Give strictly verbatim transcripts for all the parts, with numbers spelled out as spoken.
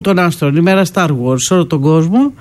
των άστρων, ημέρα Star Wars σε όλο τον κόσμο.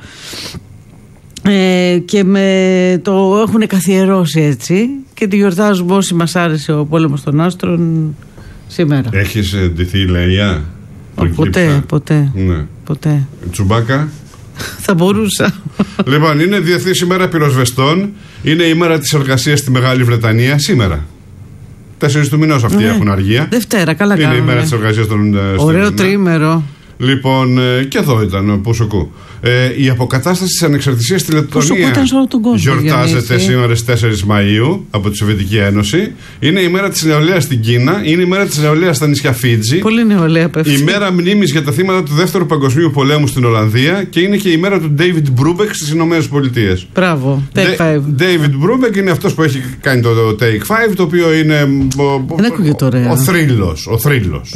Ε, και με το έχουν καθιερώσει έτσι και τη γιορτάζουμε όσοι μας άρεσε ο πόλεμος των άστρων σήμερα. Έχεις ντυθεί Λέια? Ποτέ, ποτέ, ναι. ποτέ. Τσουμπάκα? Θα μπορούσα. Λοιπόν, είναι Διεθνής ημέρα πυροσβεστών. Είναι η ημέρα της εργασίας στη Μεγάλη Βρετανία σήμερα. Τέσσερις του μηνός αυτοί ναι. έχουν αργία. Δευτέρα, καλά είναι κάνουμε. Είναι η ημέρα της εργασίας των ωραίο τρίμερο. Λοιπόν, και εδώ ήταν Πουσοκού. Ε, η αποκατάσταση της ανεξαρτησίας στη Λεττονία γιορτάζεται σήμερα στις τέσσερις Μαΐου από τη Σοβιετική Ένωση. Είναι η μέρα της νεολαίας στην Κίνα. Είναι η μέρα της νεολαίας στα νησιά Φίτζι. Πολύ νεολαία πέφτει. Η μέρα μνήμης για τα θύματα του Δεύτερου Παγκοσμίου Πολέμου στην Ολλανδία. Και είναι και η μέρα του David Brubeck στις Ηνωμένες Πολιτείες. Μπράβο. Take five. David Brubeck είναι αυτός που έχει κάνει το Take five, το οποίο είναι. Δεν ακούγεται ωραία. Ο θρύλος. Ο θρύλος.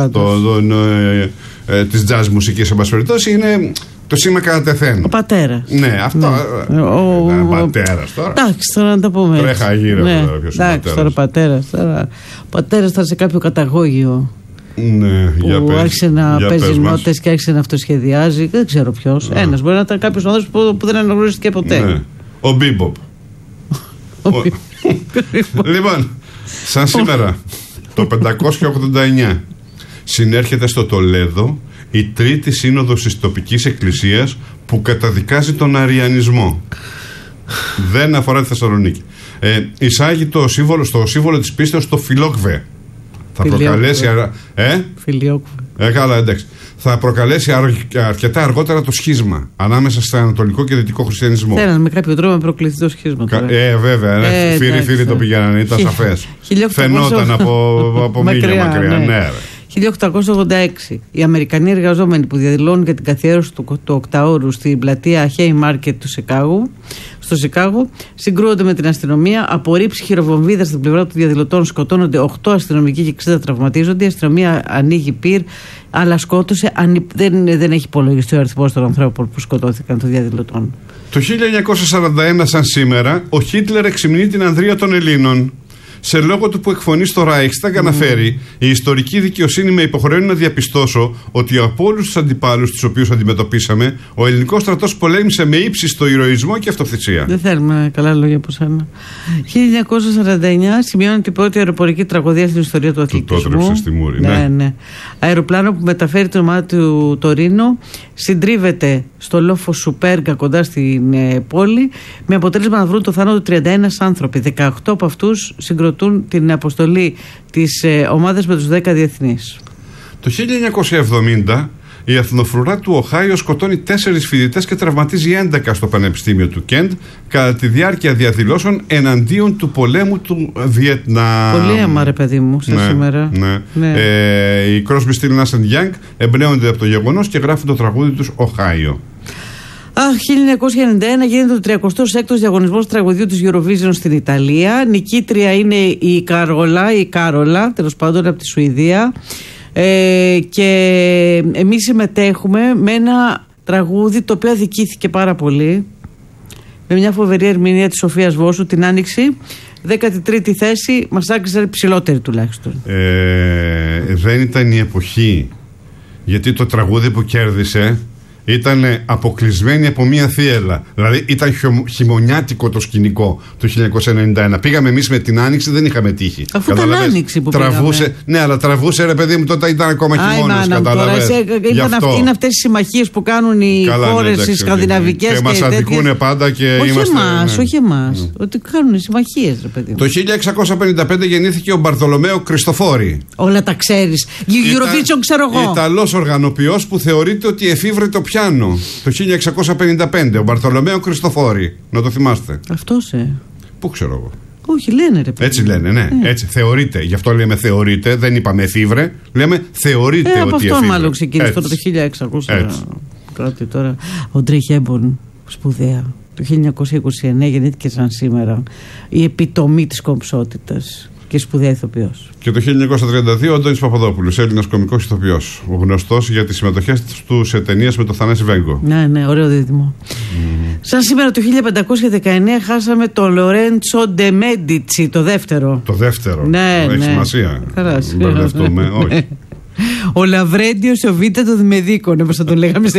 Ε, της jazz μουσικής, εν πάση περιπτώσει, είναι το σήμα κατά τεθέν. Ο πατέρας. Ναι, αυτό. Ναι. Ο, ο πατέρας τώρα. Εντάξει, τώρα να τα πούμε. Τρέχα γύρω. Ναι. Τώρα, ποιος εντάξει, τώρα πατέρας. Τώρα. Ο πατέρας ήταν σε κάποιο καταγόγιο. Ναι, που για πες, άρχισε να για παίζει νότες και άρχισε να αυτοσχεδιάζει. Δεν ξέρω ποιος. Yeah. Ένας. Μπορεί να ήταν κάποιος άνθρωπος που, που δεν αναγνωρίστηκε ποτέ. Ναι. Ο Μπίμποπ. ο... Λοιπόν, σαν σήμερα το πεντακόσια ογδόντα εννιά συνέρχεται στο Τολέδο η τρίτη σύνοδος της τοπικής εκκλησίας που καταδικάζει τον αριανισμό. Δεν αφορά τη Θεσσαλονίκη. Ε, εισάγει το σύμβολο, στο σύμβολο της πίστεως το φιλόκβε. Θα προκαλέσει. Ε? Φιλιόκβε. Ε, καλά, εντάξει. Θα προκαλέσει αρκετά αργότερα το σχίσμα ανάμεσα στο ανατολικό και δυτικό χριστιανισμό. Θέλανε με κάποιο τρόπο να προκληθεί το σχίσμα. Κα, ε, βέβαια. Ε, Φύρι-φύρι το πηγαίνανε, ήταν σαφές. Φαινόταν από, από μίλια μακριά. Ναι. Ναι, χίλια οκτακόσια ογδόντα έξι οι Αμερικανοί εργαζόμενοι που διαδηλώνουν για την καθιέρωση του, του οκταώρου στην πλατεία Haymarket του Σικάγου, στο Σικάγο, συγκρούονται με την αστυνομία. Από ρήψη χειροβομβίδας στην πλευρά των διαδηλωτών σκοτώνονται οκτώ αστυνομικοί και εξήντα τραυματίζονται. Η αστυνομία ανοίγει πυρ, αλλά σκότωσε. Αν, δεν, δεν έχει υπολογιστεί ο αριθμός των ανθρώπων που σκοτώθηκαν των διαδηλωτών. Το χίλια εννιακόσια σαράντα ένα, σαν σήμερα, ο Χίτλερ εξυμνεί την ανδρεία των Ελλήνων. Σε λόγο του που εκφωνεί στο Reichstag αναφέρει: η ιστορική δικαιοσύνη με υποχρεώνει να διαπιστώσω ότι από όλους τους αντιπάλους τους οποίους αντιμετωπίσαμε, ο ελληνικός στρατός πολέμησε με ύψιστο ηρωισμό και αυτοθυσία. Δεν θέλουμε καλά λόγια από σένα. χίλια εννιακόσια σαράντα εννιά σημειώνει την πρώτη αεροπορική τραγωδία στην ιστορία του αθλητισμού. Του το έτρεψε στη Μούρη. Ναι, ναι. ναι. Αεροπλάνο που μεταφέρει την ομάδα του Τωρίνο συντρίβεται στο λόφο Σουπέργα κοντά στην ε, πόλη, με αποτέλεσμα να βρουν το θάνατο τριάντα ένα άνθρωποι. δεκαοκτώ από αυτούς συγκροτούν την αποστολή της ε, ομάδας με τους δέκα διεθνείς. Το χίλια εννιακόσια εβδομήντα η εθνοφρουρά του Οχάιο σκοτώνει τέσσερις φοιτητές και τραυματίζει έντεκα στο Πανεπιστήμιο του Κέντ κατά τη διάρκεια διαδηλώσεων εναντίον του πολέμου του Βιετνάμ. Πολύ αίμα, ρε παιδί μου, σε ναι, σήμερα. Ναι. Ναι. Ε, οι Crosby, Stills, Nash and Young εμπνέονται από το γεγονός και γράφουν το τραγούδι τους Οχάιο. Αχ, χίλια εννιακόσια ενενήντα ένα γίνεται το τριακοστός έκτος διαγωνισμός τραγουδιού της Eurovision στην Ιταλία. Νικήτρια είναι η Καρόλα, η Κάρολα, τέλος πάντων, από τη Σουηδία. Ε, και εμείς συμμετέχουμε με ένα τραγούδι το οποίο αδικήθηκε πάρα πολύ, με μια φοβερή ερμηνεία της Σοφίας Βόσου την Άνοιξη. δέκατη τρίτη θέση, μας άκρισε ψηλότερη τουλάχιστον. Ε, δεν ήταν η εποχή, γιατί το τραγούδι που κέρδισε ήταν αποκλεισμένη από μία θύελλα. Δηλαδή ήταν χειμωνιάτικο το σκηνικό του χίλια εννιακόσια ενενήντα ένα. Πήγαμε εμείς με την Άνοιξη, δεν είχαμε τύχει. Αφού ήταν Άνοιξη που τραβούσε, πήγαμε. Ναι, αλλά τραβούσε, ρε παιδί μου, τότε ήταν ακόμα χειμώνας. Κατάλαβες. Είναι αυτές οι συμμαχίες που κάνουν οι χώρες οι σκανδιναβικές. Και, και μας αδικούνε πάντα και όχι είμαστε. Εμάς, ναι. Όχι εμάς. Mm. Ότι κάνουν συμμαχίες, ρε παιδί μου. Το χίλια εξακόσια πενήντα πέντε γεννήθηκε ο Μπαρτολομαίο Κριστοφόρη. Όλα τα ξέρεις. Eurovision ξέρω εγώ. Ιταλός οργανοποιός που θεωρείται ότι εφήβρε το πιάνο το χίλια εξακόσια πενήντα πέντε, ο Μπαρτολομαίο Κριστοφόρη. Να το θυμάστε. Αυτός, ε. Πού ξέρω εγώ. Όχι, λένε ρε παιδί. Έτσι λένε, ναι. Ε. Έτσι θεωρείται. Γι' αυτό λέμε θεωρείται. Δεν είπαμε εφήβρε. Λέμε θεωρείται ε, ότι εφήβρε. Από αυτό μάλλον ξεκίνησε τώρα το χίλια εξακόσια. Κάτι τώρα. Ο Ντρέι Χέμπορν, σπουδαία. Το χίλια εννιακόσια είκοσι εννέα γεννήθηκε σαν σήμερα. Η επιτομή της κομψότητας. Και σπουδαία ηθοποιός. Και το χίλια εννιακόσια τριάντα δύο ο Αντώνης Παπαδόπουλος, Έλληνας κωμικός ηθοποιός. Γνωστός για τις συμμετοχές του σε ταινίες με τον Θανάση Βέγκο. Ναι, ναι, ωραίο δίδυμο. Mm. Σαν σήμερα το χίλια πεντακόσια δεκαεννέα χάσαμε το Λορέντσο ντε Μέντιτσι, το δεύτερο. Το δεύτερο. Ναι, έχει ναι. σημασία. Καλά, μπερδευτούμε, όχι. Ο Λαβρέντιος ο Β' των Δημεδίκων, όπως θα τον λέγαμε.